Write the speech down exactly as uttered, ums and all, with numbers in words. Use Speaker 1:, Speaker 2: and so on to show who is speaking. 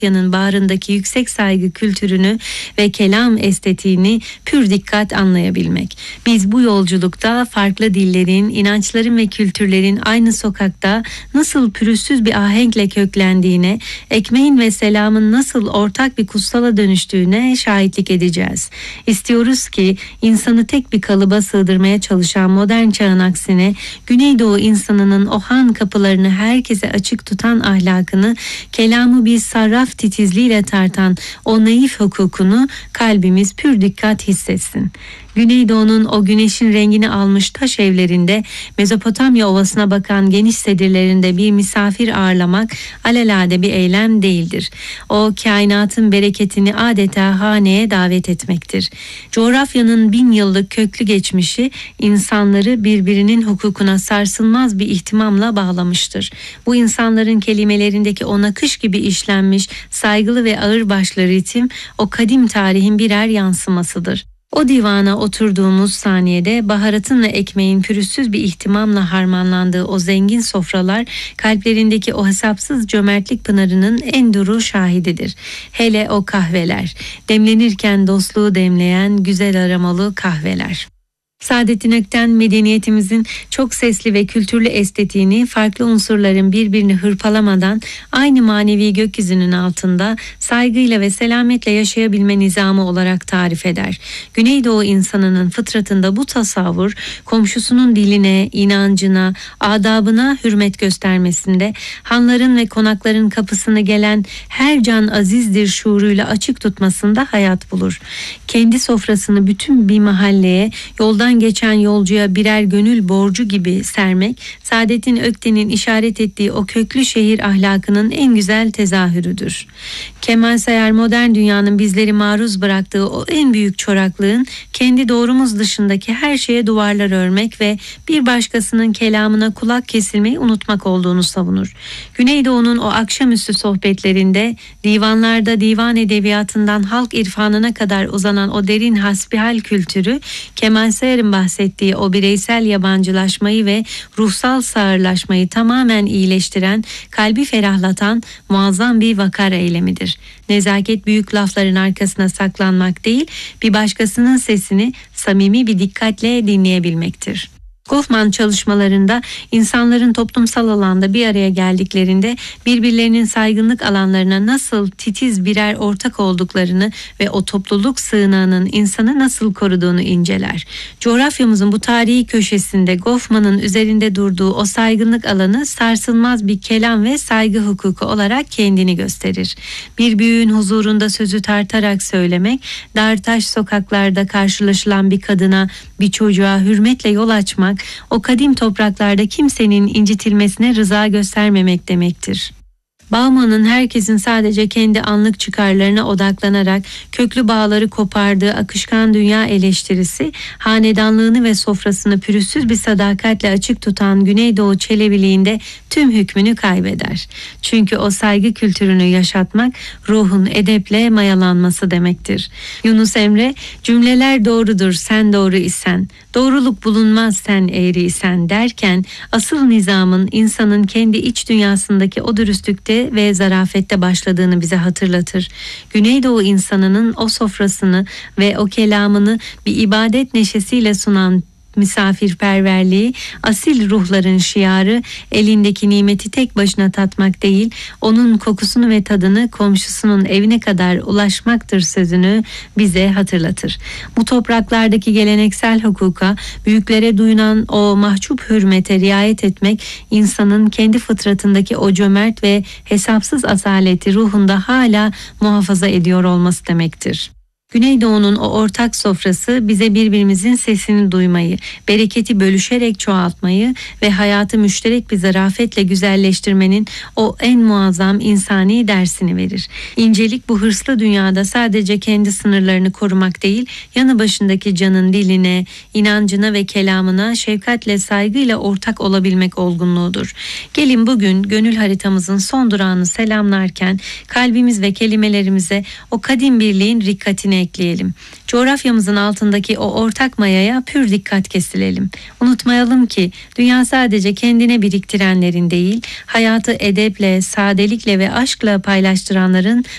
Speaker 1: Coğrafyanın bağrındaki yüksek saygı kültürünü ve kelam estetiğini pür dikkat anlayabilmek. Biz bu yolculukta farklı dillerin, inançların ve kültürlerin aynı sokakta nasıl pürüzsüz bir ahenkle köklendiğine, ekmeğin ve selamın nasıl ortak bir kutsala dönüştüğüne şahitlik edeceğiz. İstiyoruz ki insanı tek bir kalıba sığdırmaya çalışan modern çağın aksine Güneydoğu insanının o han kapılarını herkese açık tutan ahlakını, kelamı bir sarraf titizliğiyle tartan o naif hukukunu kalbimiz pür dikkat hissetsin. Güneydoğu'nun o güneşin rengini almış taş evlerinde, Mezopotamya ovasına bakan geniş sedirlerinde bir misafir ağırlamak alelade bir eylem değildir. O kainatın bereketini adeta haneye davet etmektir. Coğrafyanın bin yıllık köklü geçmişi insanları birbirinin hukukuna sarsılmaz bir ihtimamla bağlamıştır. Bu insanların kelimelerindeki o nakış gibi işlenmiş saygılı ve ağırbaşlı ritim o kadim tarihin birer yansımasıdır. O divana oturduğumuz saniyede baharatın ve ekmeğin pürüzsüz bir ihtimamla harmanlandığı o zengin sofralar kalplerindeki o hesapsız cömertlik pınarının en duru şahididir. Hele o kahveler, demlenirken dostluğu demleyen güzel aromalı kahveler. Saadettin Ökten medeniyetimizin çok sesli ve kültürlü estetiğini farklı unsurların birbirini hırpalamadan aynı manevi gökyüzünün altında saygıyla ve selametle yaşayabilme nizamı olarak tarif eder. Güneydoğu insanının fıtratında bu tasavvur komşusunun diline, inancına, adabına hürmet göstermesinde, hanların ve konakların kapısını gelen her can azizdir şuuruyla açık tutmasında hayat bulur. Kendi sofrasını bütün bir mahalleye, yoldan geçen yolcuya birer gönül borcu gibi sermek, Saadettin Ökten'in işaret ettiği o köklü şehir ahlakının en güzel tezahürüdür. Kemal Sayar modern dünyanın bizleri maruz bıraktığı o en büyük çoraklığın kendi doğrumuz dışındaki her şeye duvarlar örmek ve bir başkasının kelamına kulak kesilmeyi unutmak olduğunu savunur. Güneydoğu'nun o akşamüstü sohbetlerinde, divanlarda divan edebiyatından halk irfanına kadar uzanan o derin hasbihal kültürü, Kemal Sayar'ın bahsettiği o bireysel yabancılaşmayı ve ruhsal sağırlaşmayı tamamen iyileştiren, kalbi ferahlatan muazzam bir vakar eylemidir. Nezaket büyük lafların arkasına saklanmak değil, bir başkasının sesini samimi bir dikkatle dinleyebilmektir. Goffman çalışmalarında insanların toplumsal alanda bir araya geldiklerinde birbirlerinin saygınlık alanlarına nasıl titiz birer ortak olduklarını ve o topluluk sığınağının insanı nasıl koruduğunu inceler. Coğrafyamızın bu tarihi köşesinde Goffman'ın üzerinde durduğu o saygınlık alanı sarsılmaz bir kelam ve saygı hukuku olarak kendini gösterir. Bir büyüğün huzurunda sözü tartarak söylemek, dar taş sokaklarda karşılaşılan bir kadına, bir çocuğa hürmetle yol açmak, o kadim topraklarda kimsenin incitilmesine rıza göstermemek demektir. Bauman'ın herkesin sadece kendi anlık çıkarlarına odaklanarak köklü bağları kopardığı akışkan dünya eleştirisi, hanedanlığını ve sofrasını pürüzsüz bir sadakatle açık tutan Güneydoğu Çelebiliğinde tüm hükmünü kaybeder. Çünkü o saygı kültürünü yaşatmak, ruhun edeple mayalanması demektir. Yunus Emre, cümleler doğrudur sen doğru isen, doğruluk bulunmaz sen eğri isen derken, asıl nizamın insanın kendi iç dünyasındaki o dürüstlükte ve zarafette başladığını bize hatırlatır. Güneydoğu insanının o sofrasını ve o kelamını bir ibadet neşesiyle sunan misafirperverliği, asil ruhların şiarı, elindeki nimeti tek başına tatmak değil, onun kokusunu ve tadını komşusunun evine kadar ulaşmaktır sözünü bize hatırlatır. Bu topraklardaki geleneksel hukuka, büyüklere duyulan o mahcup hürmete riayet etmek, insanın kendi fıtratındaki o cömert ve hesapsız asaleti ruhunda hala muhafaza ediyor olması demektir. Güneydoğu'nun o ortak sofrası bize birbirimizin sesini duymayı, bereketi bölüşerek çoğaltmayı ve hayatı müşterek bir zarafetle güzelleştirmenin o en muazzam insani dersini verir. İncelik bu hırslı dünyada sadece kendi sınırlarını korumak değil, yanı başındaki canın diline, inancına ve kelamına şefkatle, saygıyla ortak olabilmek olgunluğudur. Gelin bugün gönül haritamızın son durağını selamlarken kalbimiz ve kelimelerimize o kadim birliğin rikkatini ekleyelim. Coğrafyamızın altındaki o ortak mayaya pür dikkat kesilelim. Unutmayalım ki dünya sadece kendine biriktirenlerin değil, hayatı edeple, sadelikle ve aşkla paylaştıranların